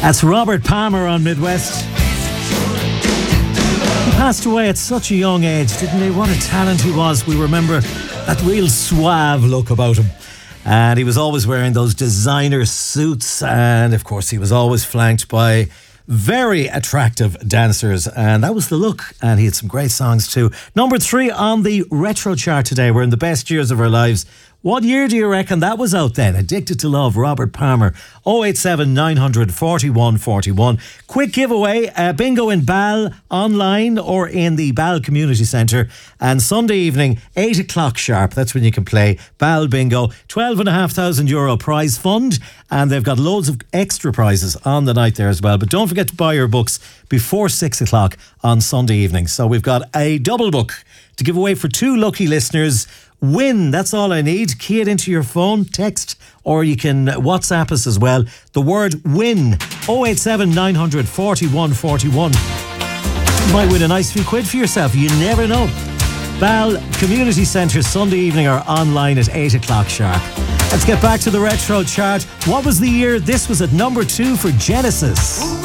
That's Robert Palmer on Midwest. He passed away at such a young age, didn't he? What a talent he was. We remember that real suave look about him. And he was always wearing those designer suits. And of course, he was always flanked by very attractive dancers, and that was the look. And he had some great songs too. Number 3 on the retro chart today. We're in the best years of our lives. What year do you reckon that was out then? Addicted to Love, Robert Palmer. 087 900 41 41. Quick giveaway, bingo in Bal online or in the Bal Community Centre. And Sunday evening, 8 o'clock sharp. That's when you can play Bal Bingo. €12,500 prize fund. And they've got loads of extra prizes on the night there as well. But don't forget to buy your books before 6 o'clock on Sunday evening. So we've got a double book to give away for 2 lucky listeners. Win, that's all I need. Key it into your phone, text, or you can WhatsApp us as well. The word win, 087 900 41 41. You might win a nice few quid for yourself, you never know. Bal Community Centre Sunday evening or online at 8 o'clock sharp. Let's get back to the retro chart. What was the year? This was at number 2 for Genesis.